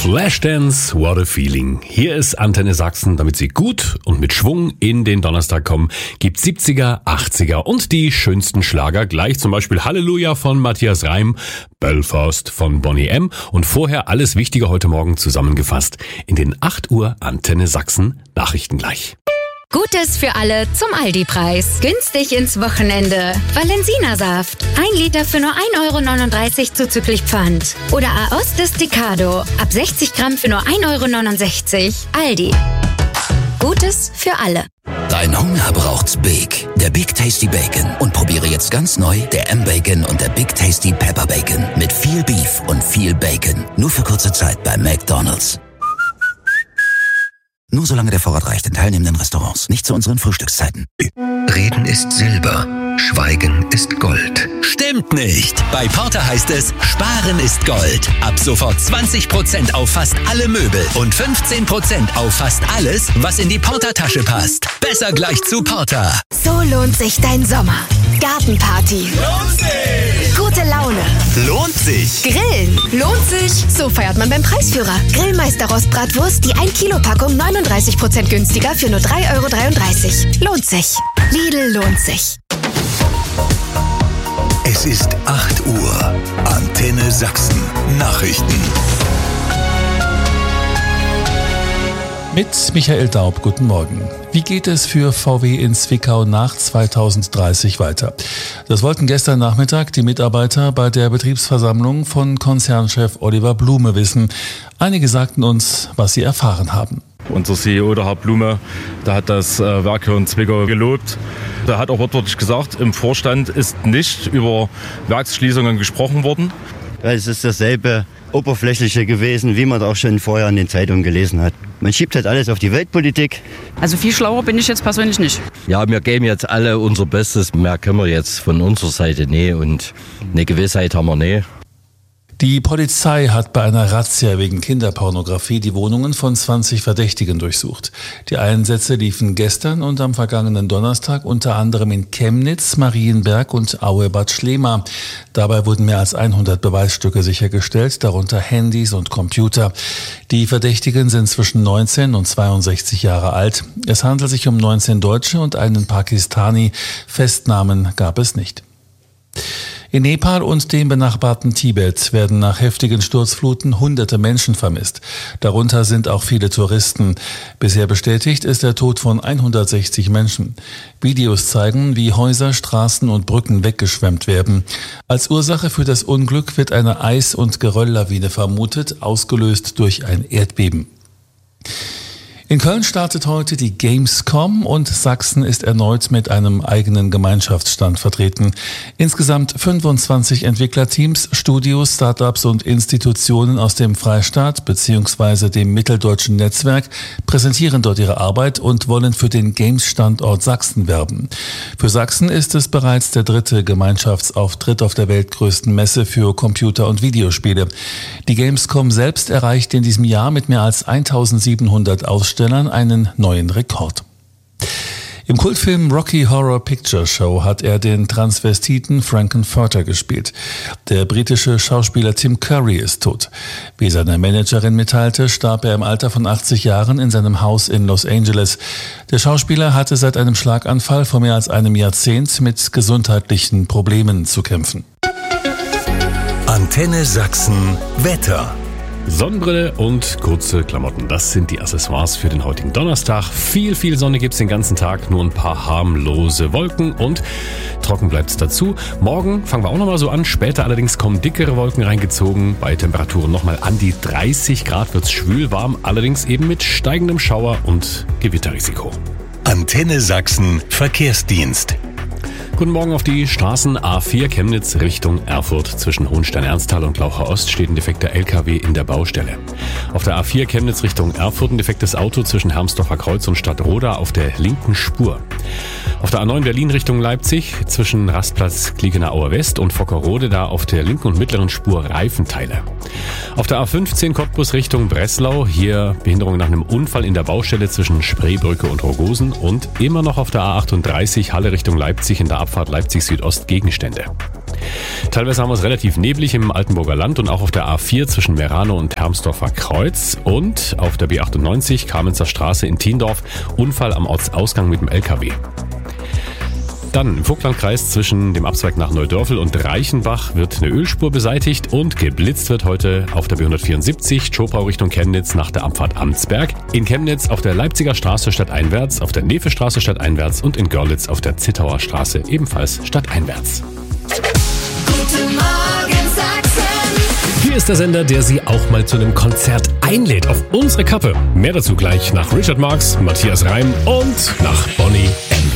Flashdance, what a feeling. Hier ist Antenne Sachsen, damit Sie gut und mit Schwung in den Donnerstag kommen. Gibt 70er, 80er und die schönsten Schlager. Gleich zum Beispiel Halleluja von Matthias Reim, Belfast von Bonnie M. Und vorher alles Wichtige heute Morgen zusammengefasst in den 8 Uhr Antenne Sachsen Nachrichten gleich. Gutes für alle zum Aldi-Preis. Günstig ins Wochenende. Valensina-Saft. 1 Liter für nur 1,39 € zuzüglich Pfand. Oder Aoste Desticado. Ab 60 Gramm für nur 1,69 €. Aldi. Gutes für alle. Dein Hunger braucht's Big. Der Big Tasty Bacon. Und probiere jetzt ganz neu der M-Bacon und der Big Tasty Pepper Bacon. Mit viel Beef und viel Bacon. Nur für kurze Zeit bei McDonald's. Nur solange der Vorrat reicht in teilnehmenden Restaurants. Nicht zu unseren Frühstückszeiten. Reden ist Silber, Schweigen ist Gold. Stimmt nicht. Bei Porter heißt es, Sparen ist Gold. Ab sofort 20% auf fast alle Möbel und 15% auf fast alles, was in die Porter-Tasche passt. Besser gleich zu Porter. So lohnt sich dein Sommer. Gartenparty. Lohnt sich. Gute Laune. Lohnt sich. Grillen. Lohnt sich. So feiert man beim Preisführer. Grillmeister Rostbratwurst, die 1 Kilo Packung 39% günstiger für nur 3,33 €. Lohnt sich. Lidl lohnt sich. Es ist 8 Uhr. Antenne Sachsen. Nachrichten. Mit Michael Daub, guten Morgen. Wie geht es für VW in Zwickau nach 2030 weiter? Das wollten gestern Nachmittag die Mitarbeiter bei der Betriebsversammlung von Konzernchef Oliver Blume wissen. Einige sagten uns, was sie erfahren haben. Unser CEO, der Herr Blume, der hat das Werk hier in Zwickau gelobt. Der hat auch wortwörtlich gesagt, im Vorstand ist nicht über Werksschließungen gesprochen worden. Es ist dasselbe Oberflächliche gewesen, wie man da auch schon vorher in den Zeitungen gelesen hat. Man schiebt halt alles auf die Weltpolitik. Also viel schlauer bin ich jetzt persönlich nicht. Ja, wir geben jetzt alle unser Bestes. Mehr können wir jetzt von unserer Seite nicht und eine Gewissheit haben wir nicht. Die Polizei hat bei einer Razzia wegen Kinderpornografie die Wohnungen von 20 Verdächtigen durchsucht. Die Einsätze liefen gestern und am vergangenen Donnerstag unter anderem in Chemnitz, Marienberg und Aue-Bad Schlema. Dabei wurden mehr als 100 Beweisstücke sichergestellt, darunter Handys und Computer. Die Verdächtigen sind zwischen 19 und 62 Jahre alt. Es handelt sich um 19 Deutsche und einen Pakistani. Festnahmen gab es nicht. In Nepal und dem benachbarten Tibet werden nach heftigen Sturzfluten hunderte Menschen vermisst. Darunter sind auch viele Touristen. Bisher bestätigt ist der Tod von 160 Menschen. Videos zeigen, wie Häuser, Straßen und Brücken weggeschwemmt werden. Als Ursache für das Unglück wird eine Eis- und Gerölllawine vermutet, ausgelöst durch ein Erdbeben. In Köln startet heute die Gamescom und Sachsen ist erneut mit einem eigenen Gemeinschaftsstand vertreten. Insgesamt 25 Entwicklerteams, Studios, Startups und Institutionen aus dem Freistaat bzw. dem mitteldeutschen Netzwerk präsentieren dort ihre Arbeit und wollen für den Games-Standort Sachsen werben. Für Sachsen ist es bereits der 3. Gemeinschaftsauftritt auf der weltgrößten Messe für Computer- und Videospiele. Die Gamescom selbst erreicht in diesem Jahr mit mehr als 1700 Ausstellern einen neuen Rekord. Im Kultfilm Rocky Horror Picture Show hat er den Transvestiten Frankenfurter gespielt. Der britische Schauspieler Tim Curry ist tot. Wie seine Managerin mitteilte, starb er im Alter von 80 Jahren in seinem Haus in Los Angeles. Der Schauspieler hatte seit einem Schlaganfall vor mehr als einem Jahrzehnt mit gesundheitlichen Problemen zu kämpfen. Antenne Sachsen Wetter. Sonnenbrille und kurze Klamotten, das sind die Accessoires für den heutigen Donnerstag. Viel Sonne gibt's den ganzen Tag, nur ein paar harmlose Wolken und trocken bleibt's dazu. Morgen fangen wir auch nochmal so an, später allerdings kommen dickere Wolken reingezogen. Bei Temperaturen nochmal an die 30 Grad wird's schwül warm, allerdings eben mit steigendem Schauer und Gewitterrisiko. Antenne Sachsen Verkehrsdienst. Guten Morgen. Auf die Straßen A4 Chemnitz Richtung Erfurt. Zwischen Hohenstein-Ernsthal und Glaucher Ost steht ein defekter LKW in der Baustelle. Auf der A4 Chemnitz Richtung Erfurt ein defektes Auto zwischen Hermsdorfer Kreuz und Stadtroda auf der linken Spur. Auf der A9 Berlin Richtung Leipzig zwischen Rastplatz Kliegener-Auer West und Fockerode da auf der linken und mittleren Spur Reifenteile. Auf der A15 Cottbus Richtung Breslau, hier Behinderung nach einem Unfall in der Baustelle zwischen Spreebrücke und Rogosen und immer noch auf der A38 Halle Richtung Leipzig in der Abfahrt Leipzig Südost Gegenstände. Teilweise haben wir es relativ neblig im Altenburger Land und auch auf der A4 zwischen Merano und Hermsdorfer Kreuz und auf der B98 Kamenzer Straße in Thiendorf Unfall am Ortsausgang mit dem LKW. Dann im Vogtlandkreis zwischen dem Abzweig nach Neudörfel und Reichenbach wird eine Ölspur beseitigt und geblitzt wird heute auf der B174 Zschopau Richtung Chemnitz nach der Abfahrt Amtsberg. In Chemnitz auf der Leipziger Straße stadteinwärts, auf der Nevestraße stadteinwärts und in Görlitz auf der Zittauer Straße ebenfalls stadteinwärts. Guten Morgen Sachsen. Hier ist der Sender, der Sie auch mal zu einem Konzert einlädt auf unsere Kappe. Mehr dazu gleich nach Richard Marx, Matthias Reim und nach Bonnie